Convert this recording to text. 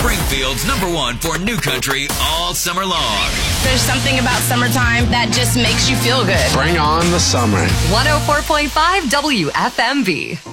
Springfield's #1 for new country all summer long. There's something about summertime that just makes you feel good. Bring on the summer. 104.5 WFMV.